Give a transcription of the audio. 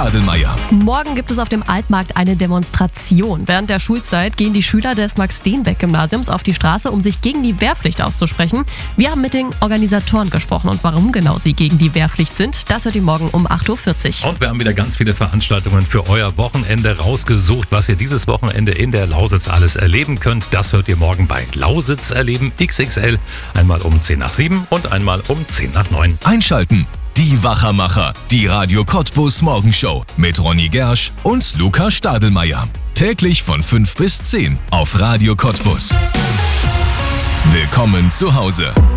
Stadelmeier. Morgen gibt es auf dem Altmarkt eine Demonstration. Während der Schulzeit gehen die Schüler des Max-Steenbeck-Gymnasiums auf die Straße, um sich gegen die Wehrpflicht auszusprechen. Wir haben mit den Organisatoren gesprochen und warum genau sie gegen die Wehrpflicht sind, das hört ihr morgen um 8.40 Uhr. Und wir haben wieder ganz viele Veranstaltungen für euer Wochenende rausgesucht, was ihr dieses Wochenende in der Lausitz alles erleben könnt. Das hört ihr morgen bei Lausitz erleben XXL. Einmal um 6:50 und einmal um 8:50. Einschalten. Die Wachermacher, die Radio Cottbus Morgenshow mit Ronny Gersch und Luca Stadelmeier. Täglich von 5 bis 10 auf Radio Cottbus. Willkommen zu Hause.